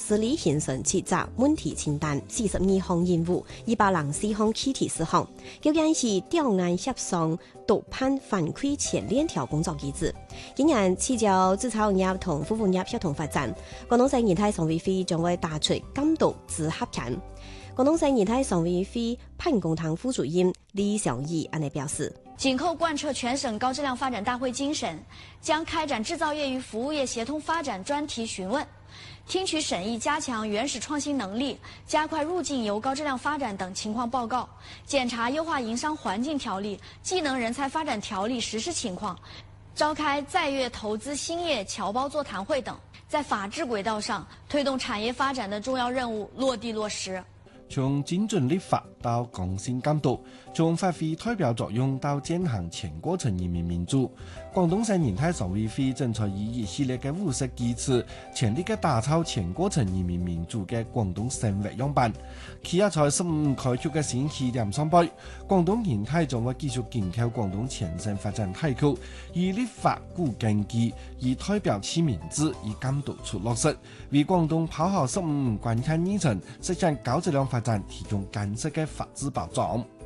治理形成7則問題清單，42項任務，204項具體事項，究竟是調案協商、督辦反饋前鏈條工作機制。今年7條製造業同服務業協同發展，廣東省人大常委會將會打出監督組合拳。廣東省人大常委會辦公堂副主任李祥義安尼表示， 緊扣貫徹全省高質量發展大會精神，將開展製造業與服務業協同發展專題詢問，聽取審議加強原始創新能力，加快入境遊高質量發展等情況報告，檢查優化營商環境條例、技能人才發展條例實施情況，召開在粵投資興業僑胞座談會等，在法治軌道上推動產業發展的重要任務落地落實。 從精準立法到剛性監督，從發揮代表作用到踐行全過程人民民主，廣東省人大常委會正在以一系列嘅務實機制，全力嘅打造全過程人民民主嘅廣東生活樣板。佢也在15開出嘅新起點上背，廣東人大將會繼續緊扣廣東全省發展大局，以立法固根基，以代表起民主，以監督出落實，為廣東跑好15關鍵議程，實現高質量發展提供間接嘅法治保障。